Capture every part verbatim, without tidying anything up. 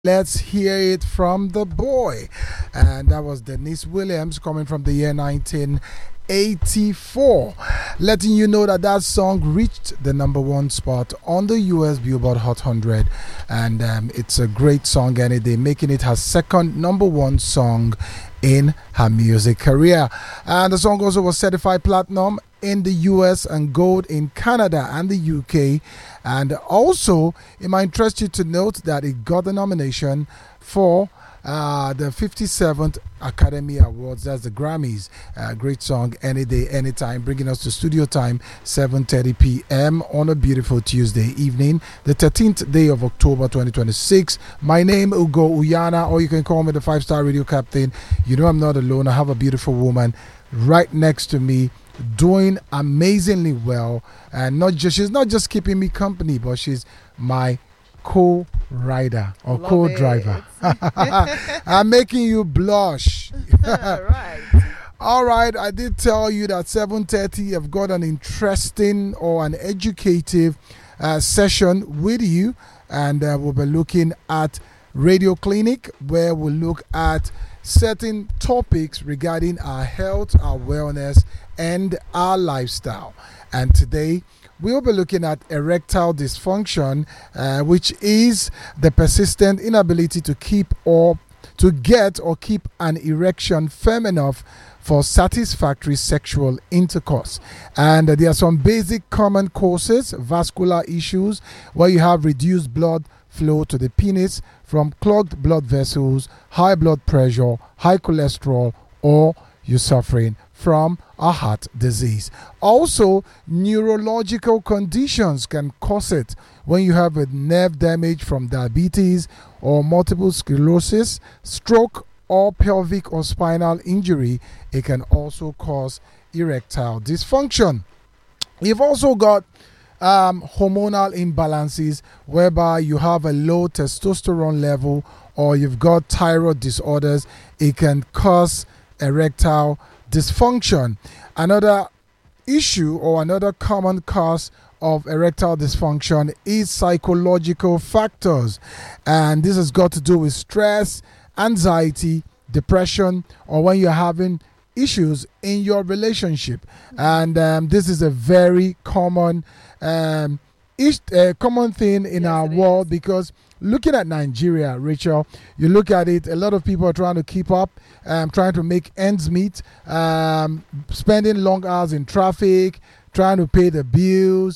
Let's hear it from the boy. And that was Denise Williams coming from the year nineteen eighty-four. Letting you know that that song reached the number one spot on the U S Billboard Hot one hundred. And um, it's a great song, and they're making it her second number one song in her music career. And the song also was certified platinum in the U S and gold in Canada and the U K. And also, it might interest you to note that it got the nomination for uh, the fifty-seventh Academy Awards. That's the Grammys. Uh, great song, Any Day, Anytime, bringing us to studio time, seven thirty p.m. on a beautiful Tuesday evening, the thirteenth day of October twenty twenty-six. My name, Ugo Uyana, or you can call me the five-star radio captain. You know I'm not alone. I have a beautiful woman right next to me, doing amazingly well, and not just she's not just keeping me company, but she's my co-rider or Love co-driver. I'm making you blush. Right. All right, I did tell you that seven thirty I've got an interesting or an educative uh, session with you, and uh, we'll be looking at Radio Clinic, where we'll look at certain topics regarding our health, our wellness, and our lifestyle. And today we'll be looking at erectile dysfunction, uh, which is the persistent inability to keep or to get or keep an erection firm enough for satisfactory sexual intercourse. And uh, there are some basic common causes: vascular issues, where you have reduced blood flow to the penis from clogged blood vessels, high blood pressure, high cholesterol, or you're suffering from a heart disease. Also, neurological conditions can cause it. When you have a nerve damage from diabetes or multiple sclerosis, stroke, or pelvic or spinal injury, it can also cause erectile dysfunction. You've also got um, hormonal imbalances, whereby you have a low testosterone level, or you've got thyroid disorders. It can cause erectile dysfunction. Another issue or another common cause of erectile dysfunction is psychological factors, and this has got to do with stress, anxiety, depression, or when you're having issues in your relationship. And um, this is a very common um, ish, uh, common thing in Yes, our it world, is. because looking at Nigeria, Rachel, you look at it, a lot of people are trying to keep up, um, trying to make ends meet, um, spending long hours in traffic, trying to pay the bills.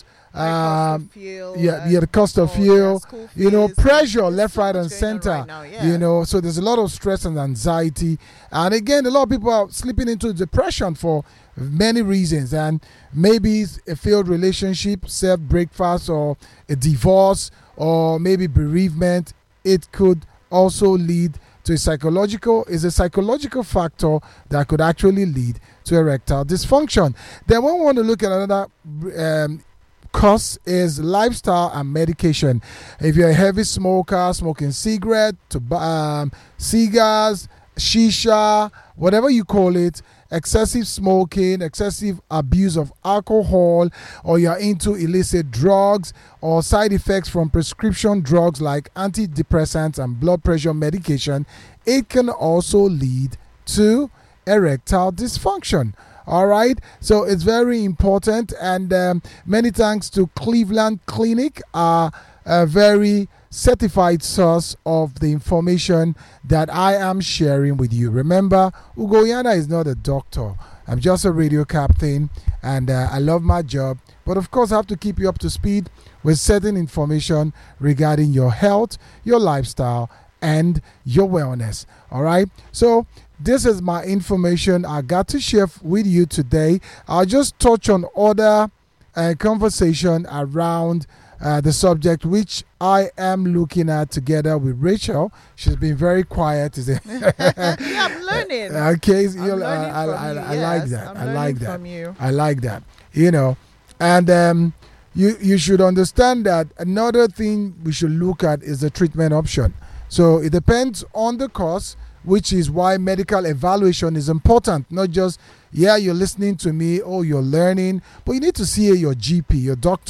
Um, fuel, yeah, yeah, the cost of oh, fuel, yeah, school you know, fees. pressure There's left, so right, much and going on center. right now, yeah. You know, so there's a lot of stress and anxiety, and again, a lot of people are slipping into depression for many reasons, and maybe it's a failed relationship, served breakfast, or a divorce, or maybe bereavement. It could also lead to a psychological is a psychological factor that could actually lead to erectile dysfunction. Then when we want to look at another um, cause is lifestyle and medication. If you're a heavy smoker, smoking cigarette, to um, cigars, shisha, whatever you call it, excessive smoking, excessive abuse of alcohol, or you're into illicit drugs, or side effects from prescription drugs like antidepressants and blood pressure medication, it can also lead to erectile dysfunction. All right, so it's very important, and um, many thanks to Cleveland Clinic, a, a very certified source of the information that I am sharing with you. Remember, Ugo Yana is not a doctor. I'm just a radio captain, and uh, I love my job. But of course, I have to keep you up to speed with certain information regarding your health, your lifestyle, and your wellness. All right, so this is my information I got to share with you today. I'll just touch on other uh, conversation around uh, the subject, which I am looking at together with Rachel. She's been very quiet. Is it? Yeah, I'm learning. Okay, so I'm you're- learning I, I, from I, you. I like Yes, that. I'm I learning like that. from you. I like that. You know, and um, you you should understand that another thing we should look at is the treatment option. So it depends on the cause, which is why medical evaluation is important. Not just, yeah, you're listening to me, oh, you're learning, but you need to see your G P, your doctor,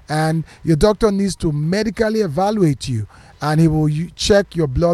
and your doctor needs to medically evaluate you, and he will u- check your blood